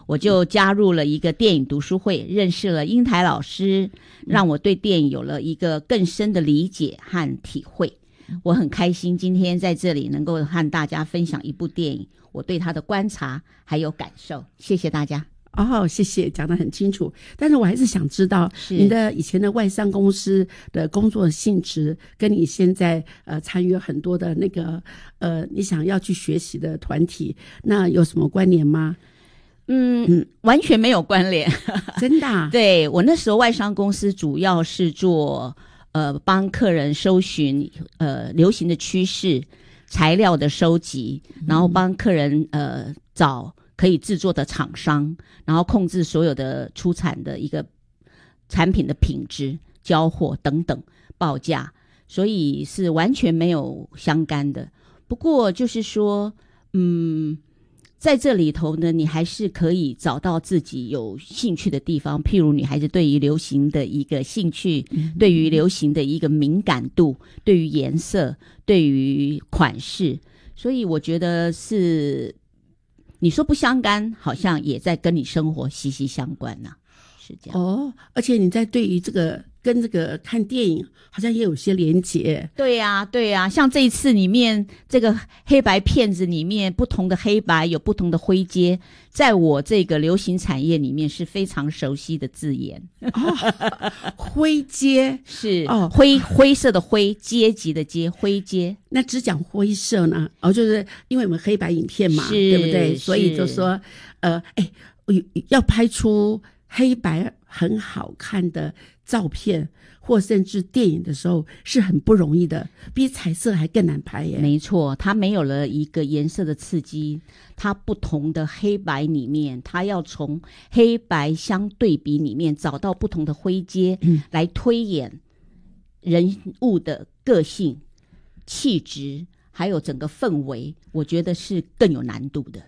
我就加入了一个电影读书会，认识了英台老师，让我对电影有了一个更深的理解和体会。我很开心今天在这里能够和大家分享一部电影，我对它的观察还有感受。谢谢大家。 谢谢，讲得很清楚。但是我还是想知道，你的以前的外商公司的工作性质，跟你现在参与很多的那个你想要去学习的团体，那有什么关联吗？ 完全没有关联。 真的啊？ 对，我那时候外商公司主要是做帮客人搜寻流行的趋势、材料的收集，然后帮客人找可以制作的厂商，然后控制所有的出产的一个产品的品质、交货等等报价，所以是完全没有相干的。不过就是说，在这里头呢，你还是可以找到自己有兴趣的地方，譬如女孩子对于流行的一个兴趣，对于流行的一个敏感度，对于颜色，对于款式，所以我觉得是你说不相干，好像也在跟你生活息息相关啊，是这样。 而且你在对于这个跟这个看电影好像也有些连结。 对呀，像这一次里面这个黑白片子里面，不同的黑白有不同的灰阶，在我这个流行产业里面是非常熟悉的字眼。 灰阶是灰色的灰，阶级的阶，灰阶。 那只讲灰色呢？就是因为我们黑白影片嘛，对不对？所以就说要拍出黑白很好看的照片或甚至电影的时候是很不容易的，比彩色还更难拍耶。 没错，它没有了一个颜色的刺激，它不同的黑白里面，它要从黑白相对比里面找到不同的灰阶，来推演人物的个性、气质还有整个氛围，我觉得是更有难度的。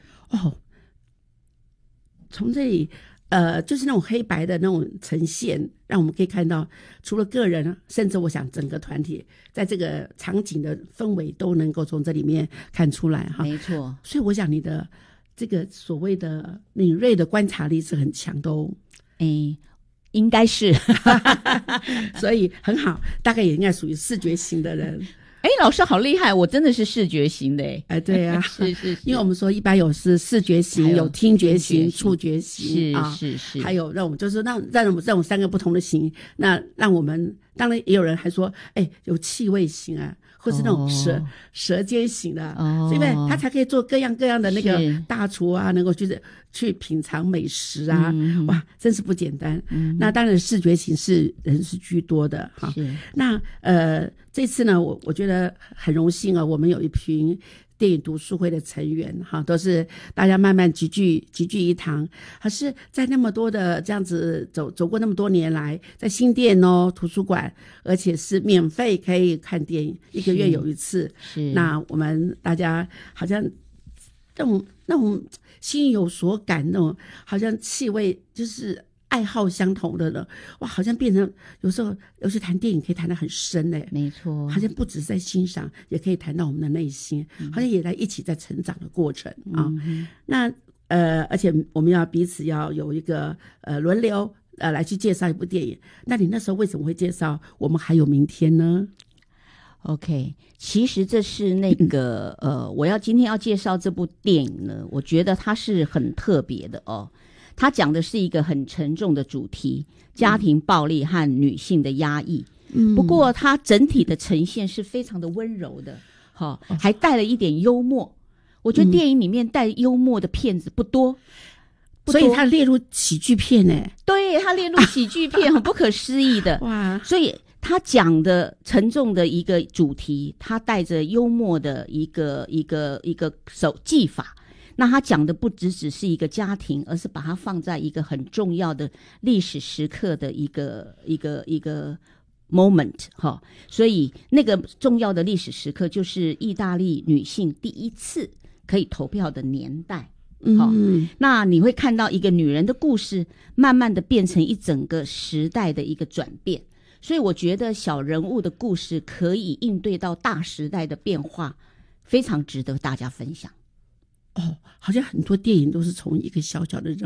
从这里就是那种黑白的那种呈现，让我们可以看到除了个人，甚至我想整个团体在这个场景的氛围都能够从这里面看出来哈。 没错， 所以我想你的这个所谓的敏锐的观察力是很强的哦。 应该是。 所以很好，大概也应该属于视觉型的人。 老师好厉害，我真的是视觉型的对啊， 是因为我们说一般有是视觉型，有听觉型、触觉型， 是， 还有让我们就是让我们三个不同的型，那让我们当然也有人还说，有气味型啊，或是那种舌尖型的，因为他才可以做各样各样的那个大厨啊，能够去品尝美食啊，哇，真是不简单。那当然视觉型是人是居多的哈。那这次呢，我觉得很荣幸啊，我们有一群电影读书会的成员哈，都是大家慢慢集聚一堂。可是在那么多的这样子走过那么多年来，在新店图书馆，而且是免费可以看电影，1个月有一次。那我们大家好像那种心有所感，那种好像气味就是爱好相同的了，哇，好像变成有时候尤其谈电影可以谈得很深嘞。 没错， 好像不只是在欣赏，也可以谈到我们的内心，好像也在一起在成长的过程啊。那而且我们要彼此要有一个轮流来去介绍一部电影。那你那时候为什么会介绍我们还有明天呢 ？OK， 其实这是那个我今天要介绍这部电影呢，我觉得它是很特别的哦。它讲的是一个很沉重的主题，家庭暴力和女性的压抑。不过它整体的呈现是非常的温柔的，还带了一点幽默。我觉得电影里面带幽默的片子不多， 所以它列入喜剧片呢。 对，它列入喜剧片，很不可思议的。哇！所以他讲的沉重的一个主题，他带着幽默的一个技法。那他讲的不只是一个家庭，而是把它放在一个很重要的历史时刻的一个 moment 哈。所以那个重要的历史时刻就是意大利女性第一次可以投票的年代。那你会看到一个女人的故事慢慢的变成一整个时代的一个转变。所以我觉得小人物的故事可以应对到大时代的变化，非常值得大家分享。 好像很多电影都是从一个小小的人